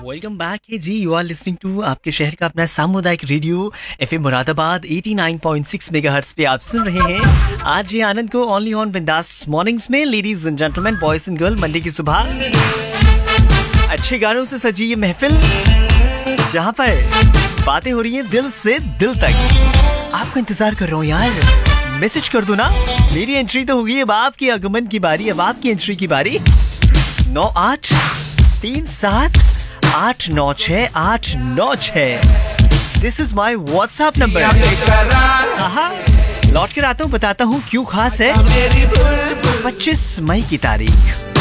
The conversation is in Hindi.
वेलकम बैक है जी। यू आर लिसनिंग टू आपके शहर का अपना सामुदायिक रेडियो एफएम मुरादाबाद 89.6 मेगाहर्ट्ज पे आप सुन रहे हैं आज ये आनंद को ओनली ऑन बिंदास मॉर्निंग्स में। Ladies and gentleman, boys and girl, Monday की सुबह अच्छे गानों से सजी ये महफिल जहाँ पर बातें हो रही हैं दिल से दिल तक। आपका इंतजार कर रहा हूँ यार, मैसेज कर दो ना। मेरी एंट्री तो होगी, अब आपकी आगमन की बारी, अब आपकी एंट्री की बारी। 9837896896। This is my WhatsApp number. लौट कर आता हूँ, बताता हूँ क्यों खास है। 25 मई की तारीख